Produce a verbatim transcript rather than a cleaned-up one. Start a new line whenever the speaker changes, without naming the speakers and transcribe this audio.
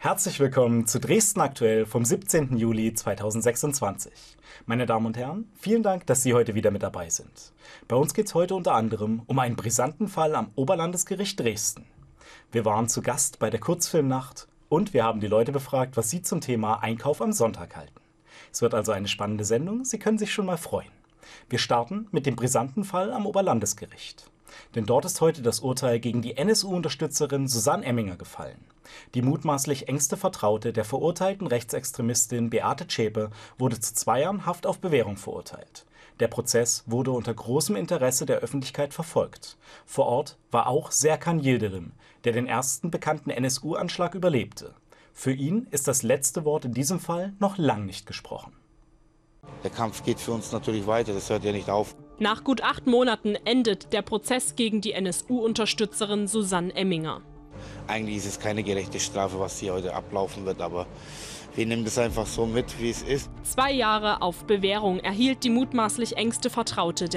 Herzlich willkommen zu Dresden aktuell vom siebzehnten Juli zweitausendsechsundzwanzig. Meine Damen und Herren, vielen Dank, dass Sie heute wieder mit dabei sind. Bei uns geht es heute unter anderem um einen brisanten Fall am Oberlandesgericht Dresden. Wir waren zu Gast bei der Kurzfilmnacht und wir haben die Leute befragt, was sie zum Thema Einkauf am Sonntag halten. Es wird also eine spannende Sendung, Sie können sich schon mal freuen. Wir starten mit dem brisanten Fall am Oberlandesgericht. Denn dort ist heute das Urteil gegen die N S U-Unterstützerin Susanne Emminger gefallen. Die mutmaßlich engste Vertraute der verurteilten Rechtsextremistin Beate Zschäpe wurde zu zwei Jahren Haft auf Bewährung verurteilt. Der Prozess wurde unter großem Interesse der Öffentlichkeit verfolgt. Vor Ort war auch Serkan Yildirim, der den ersten bekannten N S U-Anschlag überlebte. Für ihn ist das letzte Wort in diesem Fall noch lang nicht gesprochen.
Der Kampf geht für uns natürlich weiter, das hört ja nicht auf.
Nach gut acht Monaten endet der Prozess gegen die N S U-Unterstützerin Susanne Emminger.
Eigentlich ist es keine gerechte Strafe, was hier heute ablaufen wird, aber wir nehmen das einfach so mit, wie es ist.
Zwei Jahre auf Bewährung erhielt die mutmaßlich engste Vertraute der